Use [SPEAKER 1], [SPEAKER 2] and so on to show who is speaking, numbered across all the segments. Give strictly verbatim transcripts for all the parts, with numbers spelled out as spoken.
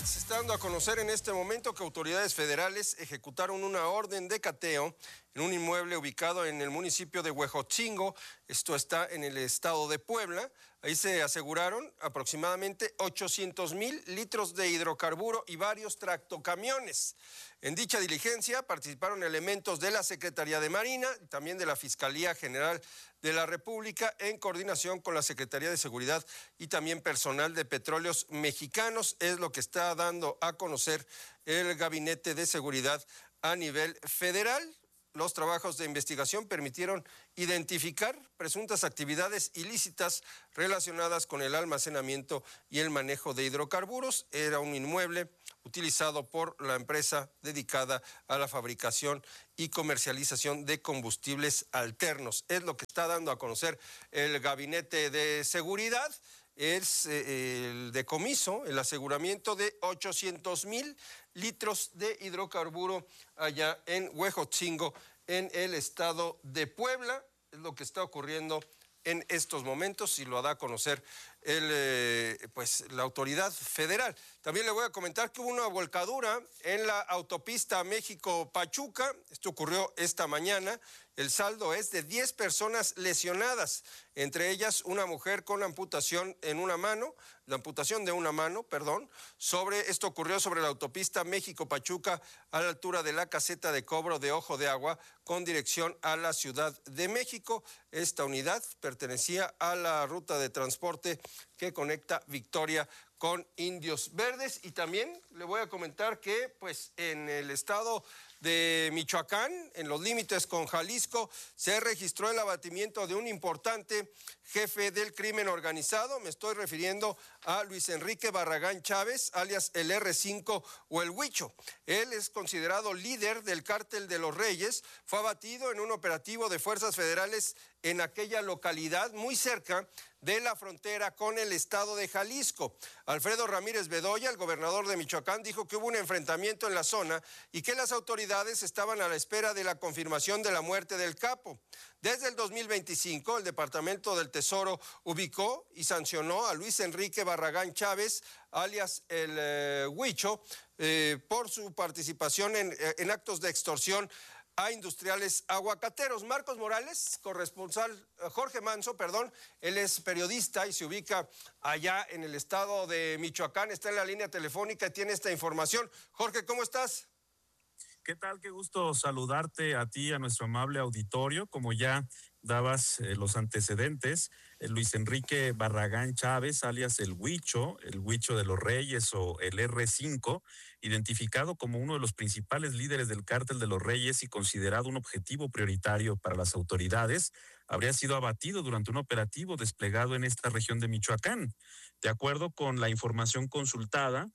[SPEAKER 1] Se está dando a conocer en este momento que autoridades federales ejecutaron una orden de cateo en un inmueble ubicado en el municipio de Huejotzingo. Esto está en el estado de Puebla. Ahí se aseguraron aproximadamente ochocientos mil litros de hidrocarburo y varios tractocamiones. En dicha diligencia participaron elementos de la Secretaría de Marina y también de la Fiscalía General de la República en coordinación con la Secretaría de Seguridad y también personal de Petróleos Mexicanos. Es lo que está dando a conocer el Gabinete de Seguridad a nivel federal. Los trabajos de investigación permitieron identificar presuntas actividades ilícitas relacionadas con el almacenamiento y el manejo de hidrocarburos. Era un inmueble utilizado por la empresa dedicada a la fabricación y comercialización de combustibles alternos. Es lo que está dando a conocer el Gabinete de Seguridad. Es eh, el decomiso, el aseguramiento de ochocientos mil litros de hidrocarburo allá en Huejotzingo, en el estado de Puebla. Es lo que está ocurriendo en estos momentos y lo da a conocer el, eh, pues, la autoridad federal. También le voy a comentar que hubo una volcadura en la autopista México-Pachuca. Esto ocurrió esta mañana. El saldo es de diez personas lesionadas, entre ellas una mujer con amputación en una mano, la amputación de una mano, perdón. Sobre, esto ocurrió sobre la autopista México-Pachuca a la altura de la caseta de cobro de Ojo de Agua con dirección a la Ciudad de México. Esta unidad pertenecía a la ruta de transporte que conecta Victoria con Indios Verdes. Y también le voy a comentar que pues en el estado de Michoacán, en los límites con Jalisco, se registró el abatimiento de un importante jefe del crimen organizado. Me estoy refiriendo a Luis Enrique Barragán Chávez, alias el erre cinco o el Huicho. Él es considerado líder del Cártel de los Reyes. Fue abatido en un operativo de fuerzas federales en aquella localidad muy cerca de la frontera con el estado de Jalisco. Alfredo Ramírez Bedoya, el gobernador de Michoacán, dijo que hubo un enfrentamiento en la zona y que las autoridades estaban a la espera de la confirmación de la muerte del capo. Desde el dos mil veinticinco, el Departamento del Tesoro ubicó y sancionó a Luis Enrique Barragán Chávez, alias el eh, Huicho, eh, por su participación en, en actos de extorsión a industriales aguacateros. Marcos Morales, corresponsal, Jorge Manso, perdón, él es periodista y se ubica allá en el estado de Michoacán, está en la línea telefónica y tiene esta información. Jorge, ¿cómo estás?
[SPEAKER 2] ¿Qué tal? Qué gusto saludarte a ti, a nuestro amable auditorio. Como ya dabas eh, los antecedentes, eh, Luis Enrique Barragán Chávez, alias el Huicho, el Huicho de los Reyes o el erre cinco, identificado como uno de los principales líderes del Cártel de los Reyes y considerado un objetivo prioritario para las autoridades, habría sido abatido durante un operativo desplegado en esta región de Michoacán. De acuerdo con la información consultada,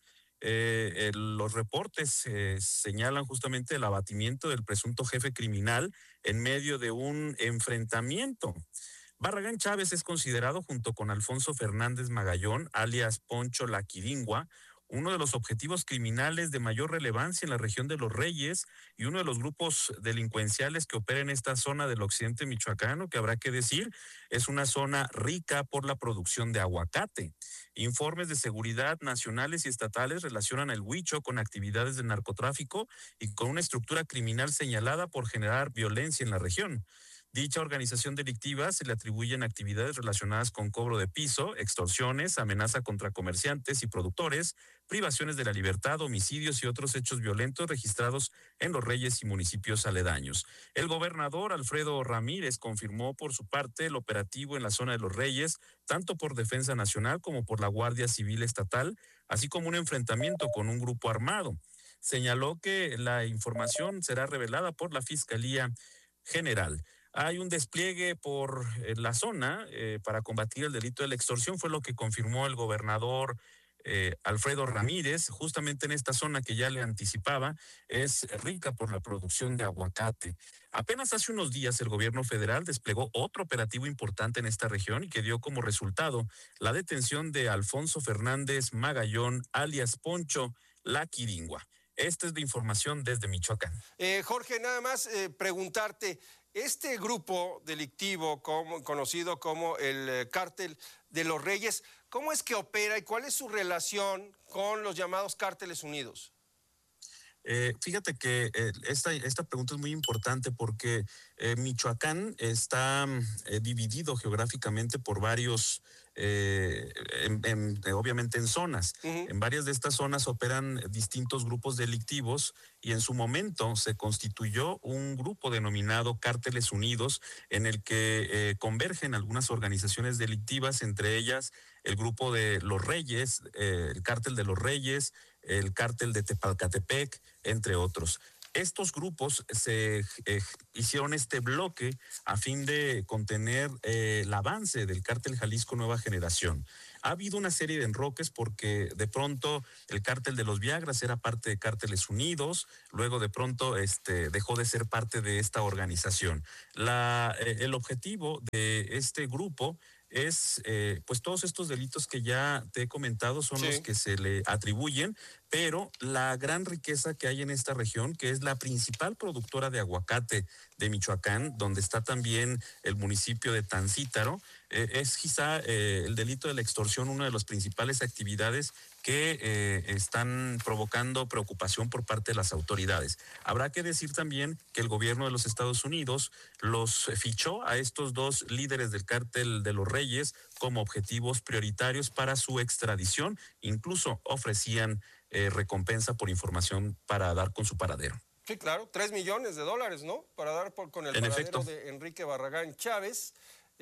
[SPEAKER 2] Eh, el, los reportes eh, señalan justamente el abatimiento del presunto jefe criminal en medio de un enfrentamiento. Barragán Chávez es considerado, junto con Alfonso Fernández Magallón, alias Poncho La Quiringua, uno de los objetivos criminales de mayor relevancia en la región de Los Reyes y uno de los grupos delincuenciales que opera en esta zona del occidente michoacano, que habrá que decir es una zona rica por la producción de aguacate. Informes de seguridad nacionales y estatales relacionan al Huicho con actividades de narcotráfico y con una estructura criminal señalada por generar violencia en la región. Dicha organización delictiva se le atribuyen actividades relacionadas con cobro de piso, extorsiones, amenaza contra comerciantes y productores, privaciones de la libertad, homicidios y otros hechos violentos registrados en Los Reyes y municipios aledaños. El gobernador Alfredo Ramírez confirmó por su parte el operativo en la zona de Los Reyes, tanto por Defensa Nacional como por la Guardia Civil Estatal, así como un enfrentamiento con un grupo armado. Señaló que la información será revelada por la Fiscalía General. Hay un despliegue por eh, la zona eh, para combatir el delito de la extorsión, fue lo que confirmó el gobernador eh, Alfredo Ramírez, justamente en esta zona que ya le anticipaba, es rica por la producción de aguacate. Apenas hace unos días el gobierno federal desplegó otro operativo importante en esta región y que dio como resultado la detención de Alfonso Fernández Magallón, alias Poncho La Quiringua. Esta es la información desde Michoacán.
[SPEAKER 1] Eh, Jorge, nada más eh, preguntarte, este grupo delictivo como, conocido como el eh, Cártel de los Reyes, ¿cómo es que opera y cuál es su relación con los llamados Cárteles Unidos?
[SPEAKER 2] Eh, fíjate que eh, esta, esta pregunta es muy importante porque eh, Michoacán está eh, dividido geográficamente por varios, eh, en, en, eh, obviamente en zonas.
[SPEAKER 1] Uh-huh.
[SPEAKER 2] En varias de estas zonas operan distintos grupos delictivos y en su momento se constituyó un grupo denominado Cárteles Unidos en el que eh, convergen algunas organizaciones delictivas, entre ellas el grupo de los Reyes, eh, el Cártel de los Reyes, el Cártel de Tepalcatepec, entre otros. Estos grupos se eh, hicieron este bloque a fin de contener eh, el avance del Cártel Jalisco Nueva Generación. Ha habido una serie de enroques porque de pronto el Cártel de los Viagras era parte de Cárteles Unidos, luego de pronto este, dejó de ser parte de esta organización. La, eh, el objetivo de este grupo es, eh, pues todos estos delitos que ya te he comentado son sí. los que se le atribuyen, pero la gran riqueza que hay en esta región, que es la principal productora de aguacate de Michoacán, donde está también el municipio de Tancítaro, eh, es quizá eh, el delito de la extorsión una de las principales actividades que eh, están provocando preocupación por parte de las autoridades. Habrá que decir también que el gobierno de los Estados Unidos los fichó a estos dos líderes del Cártel de los Reyes como objetivos prioritarios para su extradición, incluso ofrecían eh, recompensa por información para dar con su paradero.
[SPEAKER 1] Sí, claro, tres millones de dólares, ¿no? Para dar por, con el
[SPEAKER 2] en
[SPEAKER 1] paradero
[SPEAKER 2] efecto.
[SPEAKER 1] de Enrique Barragán Chávez.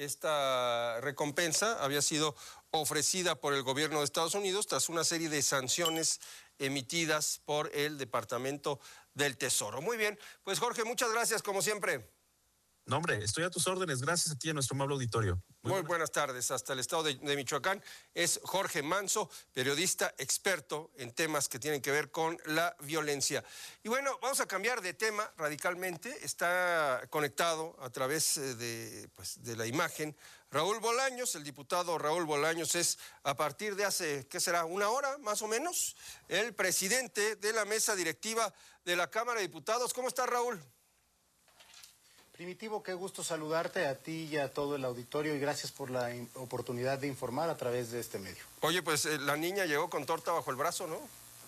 [SPEAKER 1] Esta recompensa había sido ofrecida por el gobierno de Estados Unidos tras una serie de sanciones emitidas por el Departamento del Tesoro. Muy bien, pues Jorge, muchas gracias como siempre.
[SPEAKER 2] No, hombre, estoy a tus órdenes. Gracias a ti y a nuestro amable auditorio.
[SPEAKER 1] Muy, Muy buenas. buenas tardes. Hasta el estado de, de Michoacán es Jorge Manso, periodista experto en temas que tienen que ver con la violencia. Y bueno, vamos a cambiar de tema radicalmente. Está conectado a través de, pues, de la imagen Raúl Bolaños. El diputado Raúl Bolaños es, a partir de hace, ¿qué será? Una hora más o menos, el presidente de la mesa directiva de la Cámara de Diputados. ¿Cómo está, Raúl?
[SPEAKER 3] Primitivo, qué gusto saludarte a ti y a todo el auditorio y gracias por la oportunidad de informar a través de este medio.
[SPEAKER 1] Oye, pues eh, la niña llegó con torta bajo el brazo, ¿no?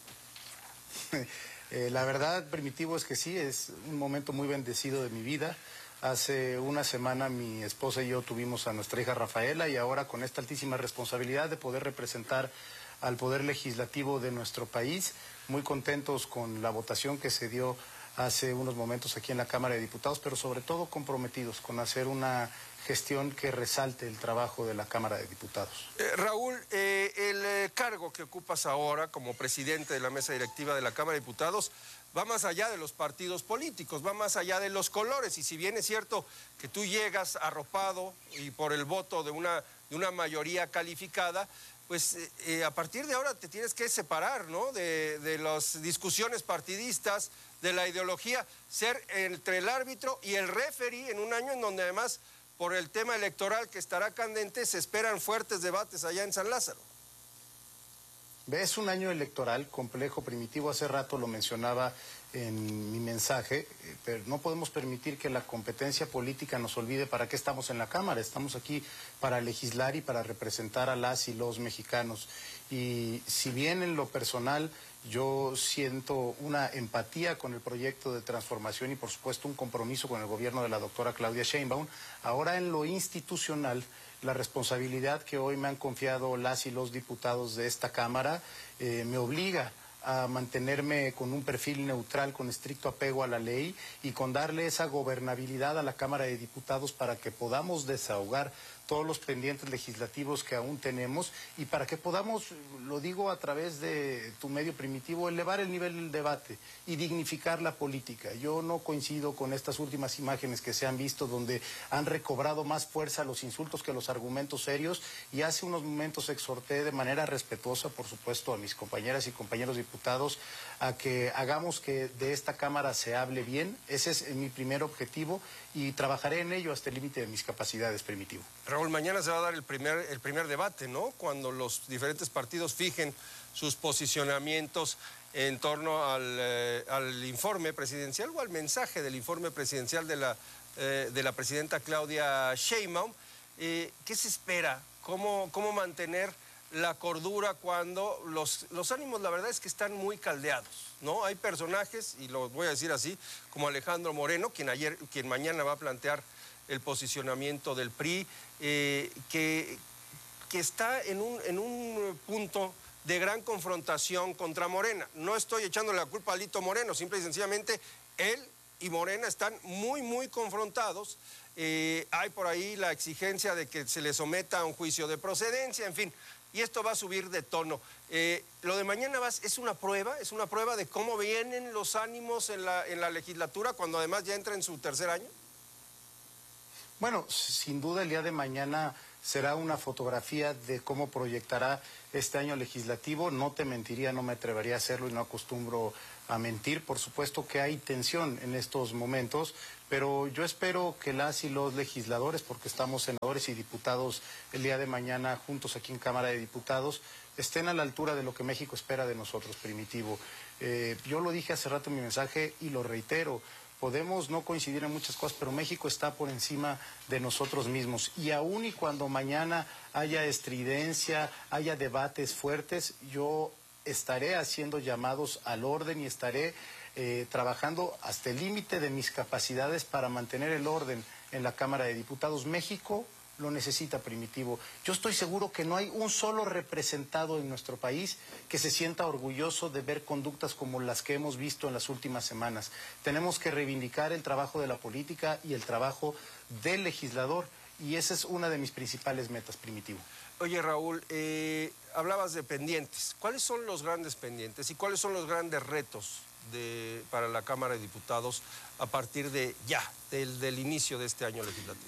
[SPEAKER 3] eh, la verdad, Primitivo, es que sí, es un momento muy bendecido de mi vida. Hace una semana mi esposa y yo tuvimos a nuestra hija Rafaela y ahora con esta altísima responsabilidad de poder representar al Poder Legislativo de nuestro país, muy contentos con la votación que se dio hace unos momentos aquí en la Cámara de Diputados, pero sobre todo comprometidos con hacer una gestión que resalte el trabajo de la Cámara de Diputados.
[SPEAKER 1] Eh, Raúl, eh, el eh, cargo que ocupas ahora como presidente de la mesa directiva de la Cámara de Diputados va más allá de los partidos políticos, va más allá de los colores, y si bien es cierto que tú llegas arropado y por el voto de una, de una mayoría calificada, pues eh, a partir de ahora te tienes que separar, ¿no? De, de las discusiones partidistas, de la ideología, ser entre el árbitro y el referee en un año en donde además por el tema electoral que estará candente se esperan fuertes debates allá en San Lázaro.
[SPEAKER 3] Es un año electoral complejo, Primitivo, hace rato lo mencionaba en mi mensaje, pero no podemos permitir que la competencia política nos olvide para qué estamos en la Cámara. Estamos aquí para legislar y para representar a las y los mexicanos. Y si bien en lo personal yo siento una empatía con el proyecto de transformación y por supuesto un compromiso con el gobierno de la doctora Claudia Sheinbaum, ahora en lo institucional, la responsabilidad que hoy me han confiado las y los diputados de esta Cámara eh, me obliga a mantenerme con un perfil neutral, con estricto apego a la ley y con darle esa gobernabilidad a la Cámara de Diputados para que podamos desahogar todos los pendientes legislativos que aún tenemos y para que podamos, lo digo a través de tu medio, Primitivo, elevar el nivel del debate y dignificar la política. Yo no coincido con estas últimas imágenes que se han visto donde han recobrado más fuerza los insultos que los argumentos serios y hace unos momentos exhorté de manera respetuosa, por supuesto, a mis compañeras y compañeros diputados a que hagamos que de esta Cámara se hable bien. Ese es mi primer objetivo y trabajaré en ello hasta el límite de mis capacidades, Primitivo.
[SPEAKER 1] Raúl, mañana se va a dar el primer, el primer debate, ¿no? Cuando los diferentes partidos fijen sus posicionamientos en torno al, eh, al informe presidencial o al mensaje del informe presidencial de la, eh, de la presidenta Claudia Sheinbaum. Eh, ¿Qué se espera? ¿Cómo, cómo mantener la cordura cuando los, los ánimos, la verdad es que están muy caldeados, ¿no? Hay personajes, y lo voy a decir así, como Alejandro Moreno, quien, ayer, quien mañana va a plantear el posicionamiento del P R I, eh, que, que está en un, en un punto de gran confrontación contra Morena. No estoy echándole la culpa a Alito Moreno, simple y sencillamente él y Morena están muy, muy confrontados. Eh, hay por ahí la exigencia de que se le someta a un juicio de procedencia, en fin, y esto va a subir de tono. Eh, lo de mañana va, es una prueba, es una prueba de cómo vienen los ánimos en la, en la legislatura cuando además ya entra en su tercer año.
[SPEAKER 3] Bueno, sin duda el día de mañana será una fotografía de cómo proyectará este año legislativo. No te mentiría, no me atrevería a hacerlo y no acostumbro a mentir. Por supuesto que hay tensión en estos momentos, pero yo espero que las y los legisladores, porque estamos senadores y diputados el día de mañana juntos aquí en Cámara de Diputados, estén a la altura de lo que México espera de nosotros, Primitivo. Eh, yo lo dije hace rato en mi mensaje y lo reitero. Podemos no coincidir en muchas cosas, pero México está por encima de nosotros mismos. Y aún y cuando mañana haya estridencia, haya debates fuertes, yo estaré haciendo llamados al orden y estaré eh, trabajando hasta el límite de mis capacidades para mantener el orden en la Cámara de Diputados. México lo necesita, Primitivo. Yo estoy seguro que no hay un solo representado en nuestro país que se sienta orgulloso de ver conductas como las que hemos visto en las últimas semanas. Tenemos que reivindicar el trabajo de la política y el trabajo del legislador, y esa es una de mis principales metas, Primitivo.
[SPEAKER 1] Oye, Raúl, eh, hablabas de pendientes. ¿Cuáles son los grandes pendientes y cuáles son los grandes retos de, para la Cámara de Diputados a partir de ya, del, del inicio de este año legislativo?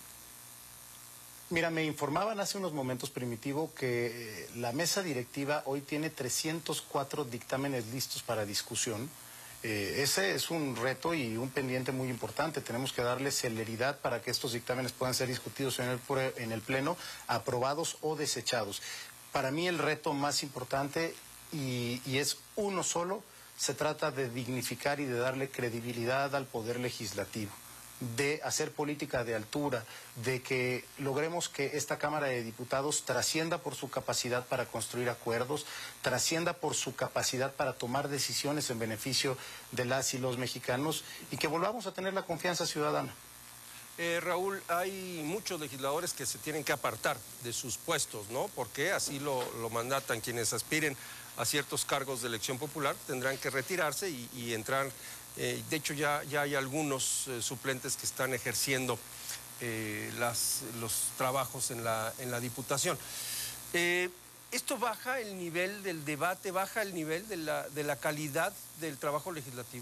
[SPEAKER 3] Mira, me informaban hace unos momentos, Primitivo, que eh, la mesa directiva hoy tiene trescientos cuatro dictámenes listos para discusión. Eh, ese es un reto y un pendiente muy importante. Tenemos que darle celeridad para que estos dictámenes puedan ser discutidos en el, en el Pleno, aprobados o desechados. Para mí el reto más importante, y, y es uno solo, se trata de dignificar y de darle credibilidad al Poder Legislativo, de hacer política de altura, de que logremos que esta Cámara de Diputados trascienda por su capacidad para construir acuerdos, trascienda por su capacidad para tomar decisiones en beneficio de las y los mexicanos, y que volvamos a tener la confianza ciudadana.
[SPEAKER 1] Eh, Raúl, hay muchos legisladores que se tienen que apartar de sus puestos, ¿no? Porque así lo, lo mandatan quienes aspiren a ciertos cargos de elección popular, tendrán que retirarse y, y entrar. Eh, de hecho, ya, ya hay algunos eh, suplentes que están ejerciendo eh, las, los trabajos en la, en la Diputación. Eh, ¿Esto baja el nivel del debate, baja el nivel de la, de la calidad del trabajo legislativo?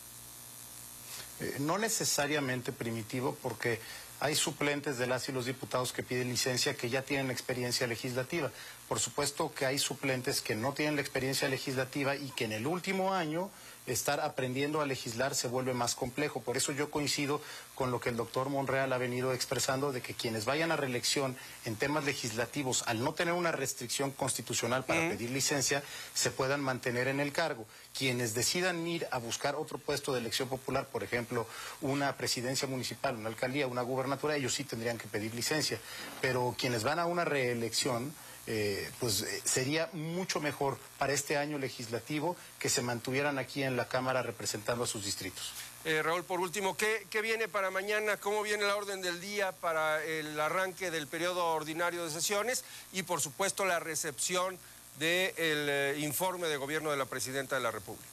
[SPEAKER 3] Eh, no necesariamente, Primitivo, porque hay suplentes de las y los diputados que piden licencia que ya tienen experiencia legislativa. Por supuesto que hay suplentes que no tienen la experiencia legislativa y que en el último año estar aprendiendo a legislar se vuelve más complejo. Por eso yo coincido con lo que el doctor Monreal ha venido expresando, de que quienes vayan a reelección en temas legislativos, al no tener una restricción constitucional para
[SPEAKER 1] Mm.
[SPEAKER 3] pedir licencia, se puedan mantener en el cargo. Quienes decidan ir a buscar otro puesto de elección popular, por ejemplo, una presidencia municipal, una alcaldía, una gubernatura, ellos sí tendrían que pedir licencia. Pero quienes van a una reelección, Eh, pues eh, sería mucho mejor para este año legislativo que se mantuvieran aquí en la Cámara representando a sus distritos.
[SPEAKER 1] Eh, Raúl, por último, ¿qué, ¿qué viene para mañana? ¿Cómo viene la orden del día para el arranque del periodo ordinario de sesiones? Y, por supuesto, la recepción del eh, informe de gobierno de la Presidenta de la República.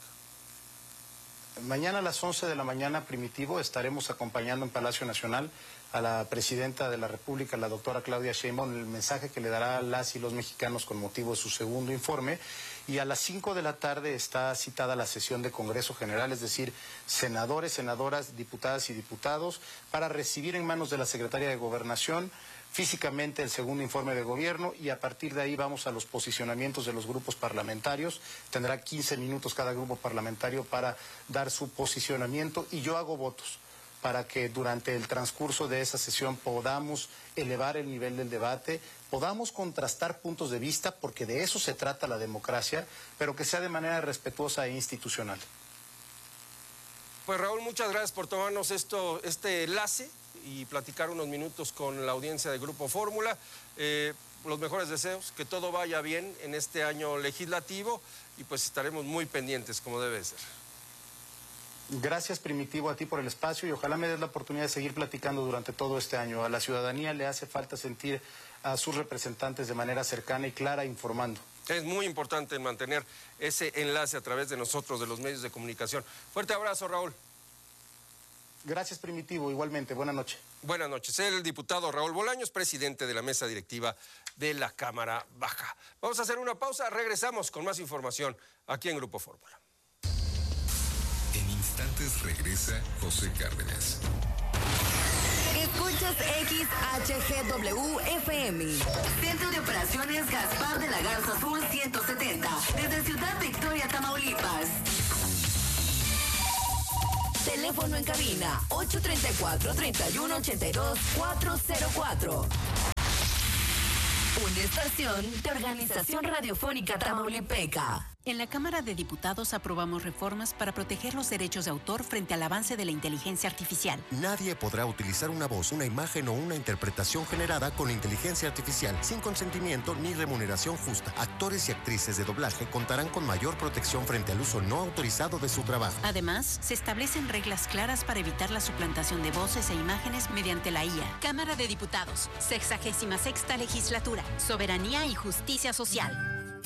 [SPEAKER 3] Mañana a las once de la mañana, Primitivo, estaremos acompañando en Palacio Nacional a la Presidenta de la República, la doctora Claudia Sheinbaum, el mensaje que le dará a las y los mexicanos con motivo de su segundo informe. Y a las cinco de la tarde está citada la sesión de Congreso General, es decir, senadores, senadoras, diputadas y diputados, para recibir en manos de la Secretaria de Gobernación físicamente el segundo informe de gobierno, y a partir de ahí vamos a los posicionamientos de los grupos parlamentarios. Tendrá quince minutos cada grupo parlamentario para dar su posicionamiento, y yo hago votos para que durante el transcurso de esa sesión podamos elevar el nivel del debate, podamos contrastar puntos de vista, porque de eso se trata la democracia, pero que sea de manera respetuosa e institucional.
[SPEAKER 1] Pues Raúl, muchas gracias por tomarnos esto, este enlace y platicar unos minutos con la audiencia del Grupo Fórmula. Eh, los mejores deseos, que todo vaya bien en este año legislativo y pues estaremos muy pendientes como debe ser.
[SPEAKER 3] Gracias, Primitivo, a ti por el espacio y ojalá me des la oportunidad de seguir platicando durante todo este año. A la ciudadanía le hace falta sentir a sus representantes de manera cercana y clara informando.
[SPEAKER 1] Es muy importante mantener ese enlace a través de nosotros, de los medios de comunicación. Fuerte abrazo, Raúl.
[SPEAKER 3] Gracias, Primitivo, igualmente. Buenas noches.
[SPEAKER 1] Buenas noches. El diputado Raúl Bolaños, presidente de la mesa directiva de la Cámara Baja. Vamos a hacer una pausa, regresamos con más información aquí en Grupo Fórmula.
[SPEAKER 4] En instantes regresa José Cárdenas.
[SPEAKER 5] Escuchas X H G W F M. Centro de Operaciones Gaspar de la Garza Sur ciento setenta. Desde Ciudad Victoria, Tamaulipas. Teléfono en cabina ocho tres cuatro, tres uno ocho dos, cuatro cero cuatro. Una estación de Organización Radiofónica Tamaulipeca.
[SPEAKER 6] En la Cámara de Diputados aprobamos reformas para proteger los derechos de autor frente al avance de la inteligencia artificial.
[SPEAKER 7] Nadie podrá utilizar una voz, una imagen o una interpretación generada con inteligencia artificial sin consentimiento ni remuneración justa. Actores y actrices de doblaje contarán con mayor protección frente al uso no autorizado de su trabajo.
[SPEAKER 6] Además, se establecen reglas claras para evitar la suplantación de voces e imágenes mediante la I A. Cámara de Diputados, sexagésima sexta legislatura, soberanía y justicia social.